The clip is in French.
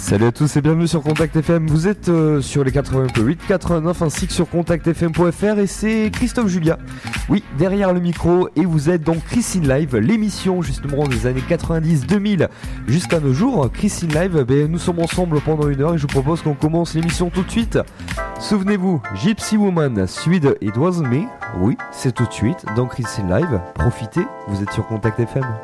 Salut à tous et bienvenue sur Contact FM. Vous êtes sur les 88, 89 ainsi que sur contactfm.fr et c'est Christophe Julia. Oui, derrière le micro et vous êtes donc Chris in Live, l'émission justement des années 90-2000 jusqu'à nos jours. Chris in Live, nous sommes ensemble pendant une heure et je vous propose qu'on commence l'émission tout de suite. Souvenez-vous, Gypsy Woman, Suede It Was Me. Oui, c'est tout de suite dans Chris in Live. Profitez, vous êtes sur Contact FM.